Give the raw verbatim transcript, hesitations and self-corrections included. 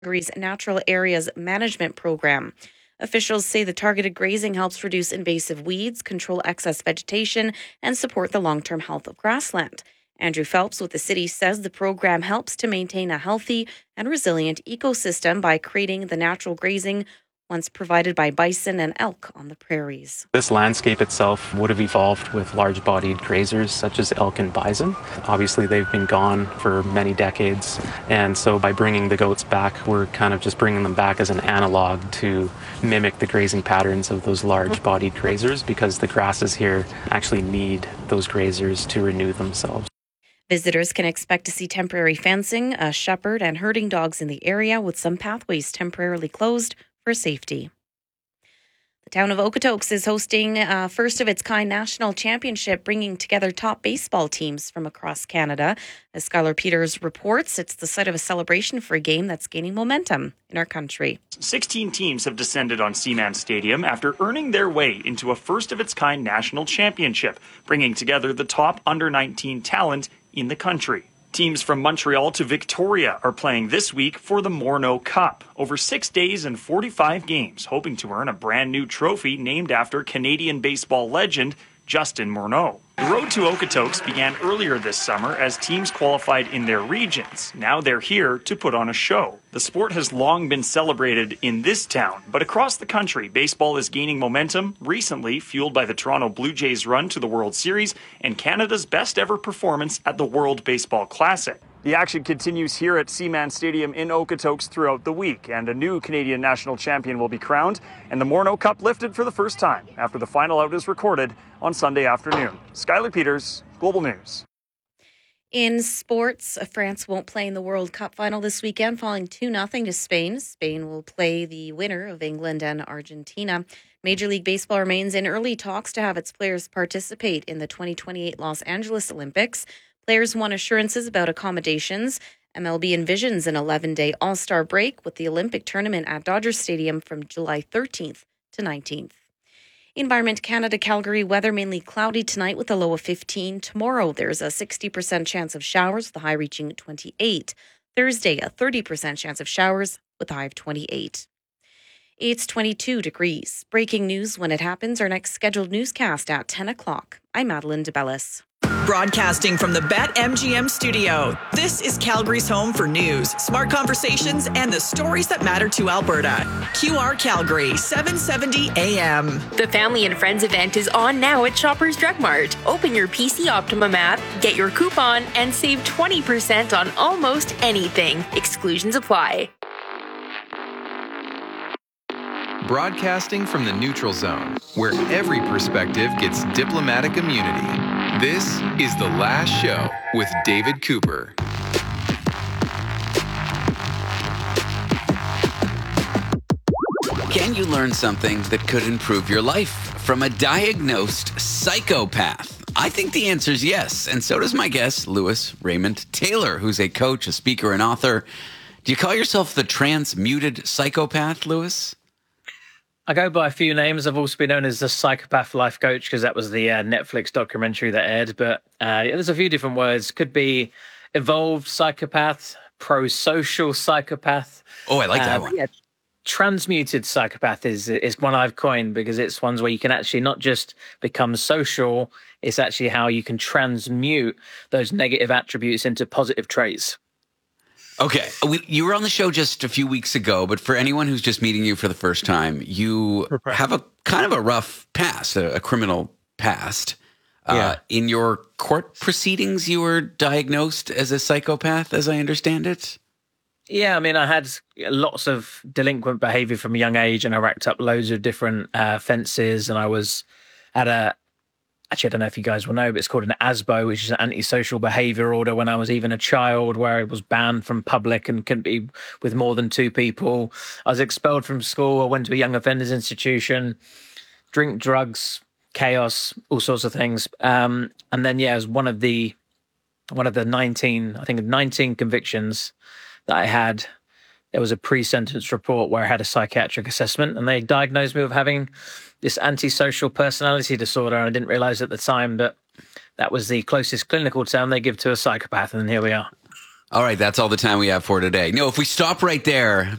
Calgary's Natural Areas Management Program. Officials say the targeted grazing helps reduce invasive weeds, control excess vegetation, and support the long-term health of grassland. Andrew Phelps with the city says the program helps to maintain a healthy and resilient ecosystem by creating the natural grazing once provided by bison and elk on the prairies. This landscape itself would have evolved with large-bodied grazers such as elk and bison. Obviously, they've been gone for many decades, and so by bringing the goats back, we're kind of just bringing them back as an analog to mimic the grazing patterns of those large-bodied grazers, because the grasses here actually need those grazers to renew themselves. Visitors can expect to see temporary fencing, a shepherd, and herding dogs in the area, with some pathways temporarily closed for safety. The town of Okotoks is hosting a first-of-its-kind national championship, bringing together top baseball teams from across Canada. As Skylar Peters reports, it's the site of a celebration for a game that's gaining momentum in our country. sixteen teams have descended on Seaman Stadium after earning their way into a first-of-its-kind national championship, bringing together the top under nineteen talent in the country. Teams from Montreal to Victoria are playing this week for the Morneau Cup. Over six days and forty-five games, hoping to earn a brand new trophy named after Canadian baseball legend Justin Morneau. The road to Okotoks began earlier this summer as teams qualified in their regions. Now they're here to put on a show. The sport has long been celebrated in this town, but across the country, baseball is gaining momentum, recently fueled by the Toronto Blue Jays' run to the World Series and Canada's best ever performance at the World Baseball Classic. The action continues here at Seaman Stadium in Okotoks throughout the week, and a new Canadian national champion will be crowned, and the Morneau Cup lifted for the first time after the final out is recorded on Sunday afternoon. Skylar Peters, Global News. In sports, France won't play in the World Cup final this weekend, falling two nothing to Spain. Spain will play the winner of England and Argentina. Major League Baseball remains in early talks to have its players participate in the twenty twenty-eight Los Angeles Olympics. Players want assurances about accommodations. M L B envisions an eleven-day All-Star break with the Olympic tournament at Dodger Stadium from July thirteenth to nineteenth. Environment Canada Calgary weather mainly cloudy tonight with a low of fifteen. Tomorrow there's a sixty percent chance of showers with a high reaching twenty-eight. Thursday a thirty percent chance of showers with a high of twenty-eight. It's twenty-two degrees. Breaking news when it happens. Our next scheduled newscast at ten o'clock. I'm Madeline DeBellis. Broadcasting from the BetMGM studio, this is Calgary's home for news, smart conversations, and the stories that matter to Alberta. Q R Calgary, seven seventy A M. The Family and Friends event is on now at Shoppers Drug Mart. Open your P C Optimum app, get your coupon, and save twenty percent on almost anything. Exclusions apply. Broadcasting from the neutral zone, where every perspective gets diplomatic immunity. This is The Last Show with David Cooper. Can you learn something that could improve your life from a diagnosed psychopath? I think the answer is yes, and so does my guest, Louis Raymond Taylor, who's a coach, a speaker, and author. Do you call yourself the transmuted psychopath, Louis? I go by a few names. I've also been known as the Psychopath Life Coach because that was the uh, Netflix documentary that aired. But uh, there's a few different words. Could be evolved psychopath, pro-social psychopath. Oh, I like that uh, one. Yeah, transmuted psychopath is is one I've coined because it's ones where you can actually not just become social, it's actually how you can transmute those negative attributes into positive traits. Okay, we, you were on the show just a few weeks ago, but for anyone who's just meeting you for the first time, you have a kind of a rough past, a, a criminal past. Uh, Yeah. In your court proceedings, you were diagnosed as a psychopath, as I understand it. Yeah, I mean, I had lots of delinquent behavior from a young age, and I racked up loads of different uh, offences, and I was at a Actually, I don't know if you guys will know, but it's called an A S B O, which is an antisocial behaviour order when I was even a child, where I was banned from public and couldn't be with more than two people. I was expelled from school. I went to a young offenders institution, drink, drugs, chaos, all sorts of things. Um, and then, yeah, it was one of the one of the nineteen, I think nineteen convictions that I had. There was a pre-sentence report where I had a psychiatric assessment, and they diagnosed me with having this antisocial personality disorder. And I didn't realize at the time that that was the closest clinical term they give to a psychopath. And here we are. All right, that's all the time we have for today. No, if we stop right there,